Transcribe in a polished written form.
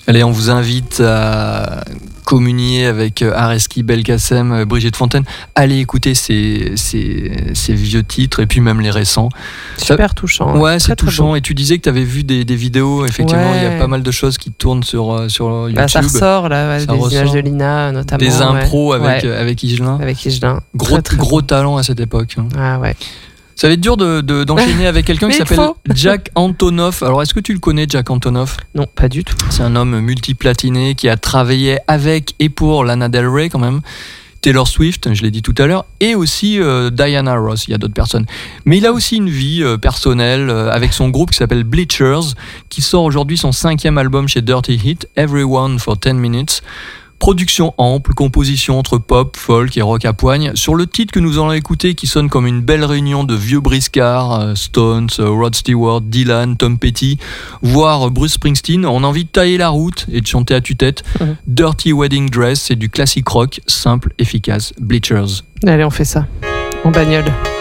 Allez, on vous invite à communier avec Areski Belkacem, Brigitte Fontaine. Allez écouter ces vieux titres et puis même les récents. Super touchant. Ouais, c'est touchant. Et tu disais que tu avais vu des vidéos. Effectivement, il y a pas mal de choses qui tournent sur YouTube. Ça ressort, là, des images de Lina, notamment. Des impros avec Higelin. Avec Higelin. Gros talent à cette époque. Ah ouais. Ça va être dur d'enchaîner avec quelqu'un qui s'appelle Jack Antonoff. Alors, est-ce que tu le connais, Jack Antonoff ? Non, pas du tout. C'est un homme multiplatiné qui a travaillé avec et pour Lana Del Rey quand même, Taylor Swift, je l'ai dit tout à l'heure, et aussi Diana Ross, il y a d'autres personnes. Mais il a aussi une vie personnelle avec son groupe qui s'appelle Bleachers, qui sort aujourd'hui son 5e album chez Dirty Hit, Everyone for 10 Minutes. Production ample, composition entre pop, folk et rock à poigne. Sur le titre que nous allons écouter, qui sonne comme une belle réunion de vieux briscards, Stones, Rod Stewart, Dylan, Tom Petty, voire Bruce Springsteen, on a envie de tailler la route et de chanter à tue-tête. Dirty Wedding Dress, c'est du classique rock, simple, efficace. Bleachers. Allez, on fait ça. En bagnole.